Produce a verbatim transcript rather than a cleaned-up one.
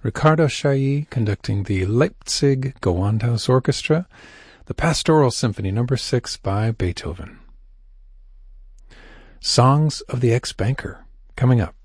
Ricardo Chailly conducting the Leipzig Gewandhaus Orchestra, the Pastoral Symphony number six by Beethoven. Songs of the Ex-Banker, coming up.